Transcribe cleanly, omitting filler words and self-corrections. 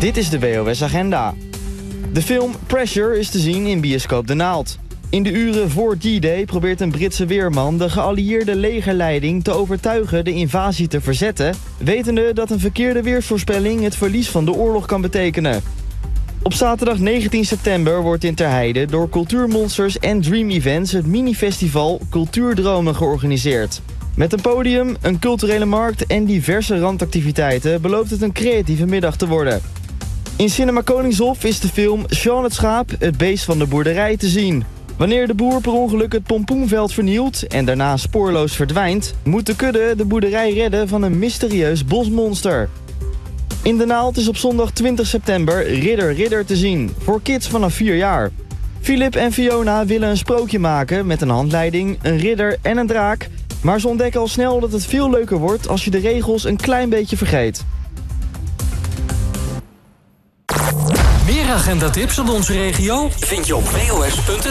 Dit is de WOS Agenda. De film Pressure is te zien in bioscoop De Naald. In de uren voor D-Day probeert een Britse weerman de geallieerde legerleiding te overtuigen de invasie te verzetten, wetende dat een verkeerde weersvoorspelling het verlies van de oorlog kan betekenen. Op zaterdag 19 september wordt in Ter Heide door Cultuurmonsters en Dream Events het minifestival Cultuurdromen georganiseerd. Met een podium, een culturele markt en diverse randactiviteiten belooft het een creatieve middag te worden. In Cinema Koningshof is de film Sean het Schaap, het beest van de boerderij te zien. Wanneer de boer per ongeluk het pompoenveld vernielt en daarna spoorloos verdwijnt, moet de kudde de boerderij redden van een mysterieus bosmonster. In De Naald is op zondag 20 september Ridder te zien, voor kids vanaf 4 jaar. Philip en Fiona willen een sprookje maken met een handleiding, een ridder en een draak, maar ze ontdekken al snel dat het veel leuker wordt als je de regels een klein beetje vergeet. Meer agendatips uit onze regio vind je op wos.nl.